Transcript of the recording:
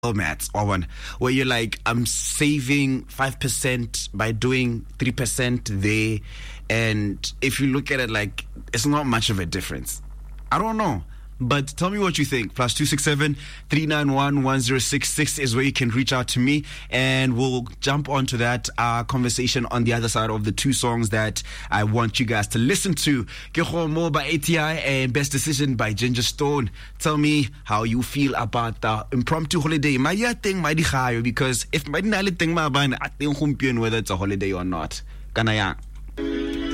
maths or one where you're like, I'm saving 5% by doing 3% there, and if you look at it, like, it's not much of a difference. I don't know, but tell me what you think. +267 391 1066 is where you can reach out to me, and we'll jump onto that conversation on the other side of the two songs that I want you guys to listen to. Ke Kgomo by ATI and Best Decision by Ginger Stone. Tell me how you feel about the impromptu holiday. Because if whether it's a holiday or not. Kana yang.